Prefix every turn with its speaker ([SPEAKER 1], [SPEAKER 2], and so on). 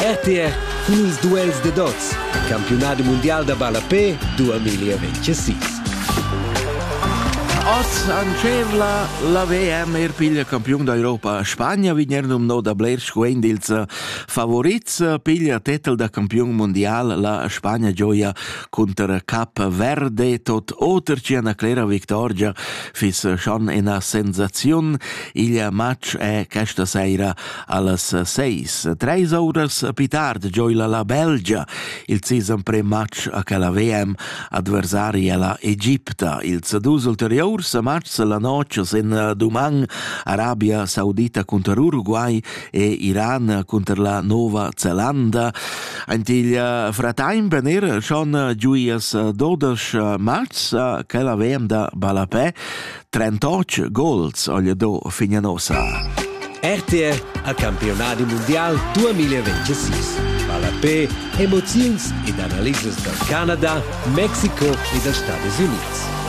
[SPEAKER 1] RTR con ils duels de dots, campionato mondial da Balapè 2026.
[SPEAKER 2] Oz ancerla la VM piglia campion d'Europa. Spagna vignernum no da Blair scuend ils favorits piglia titel da campion mondial. La Spagna gioia contra Cap Verde tot oterci una clara vittoria fis schon una sensazione. Il match è questa sera alles 6. 3 horas pitard gioia la Belgia il season pre-match a che la VM adversaria la Egipta. Il dus ulterior match la noche in Duman, Arabia Saudita contro Uruguay e Iran contro la Nuova Zelanda. Antil fratain benir schon giuias 12 match che la VM da Balapè 38 goals olio do Fignanosa.
[SPEAKER 1] RTR al campionato mondial 2026. Balapè, emozioni ed analises del Canada, Mexico e degli Stati Uniti.